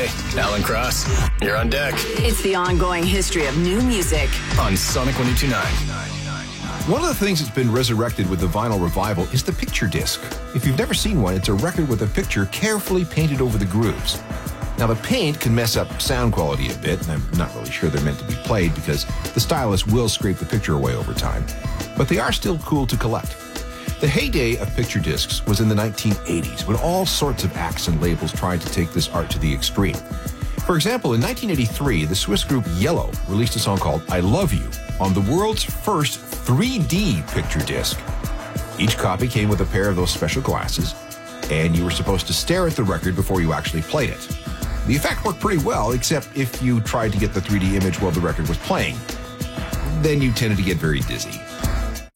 Alan Cross, you're on deck. It's the ongoing history of new music On Sonic 102.9. One of the things that's been resurrected with the vinyl revival is the picture disc. If you've never seen one, it's a record with a picture carefully painted over the grooves. Now, the paint can mess up sound quality a bit, and I'm not really sure they're meant to be played because the stylus will scrape the picture away over time. But they are still cool to collect. The heyday of picture discs was in the 1980s, when all sorts of acts and labels tried to take this art to the extreme. For example, in 1983, the Swiss group Yellow released a song called I Love You on the world's first 3D picture disc. Each copy came with a pair of those special glasses, and you were supposed to stare at the record before you actually played it. The effect worked pretty well, except if you tried to get the 3D image while the record was playing. Then you tended to get very dizzy.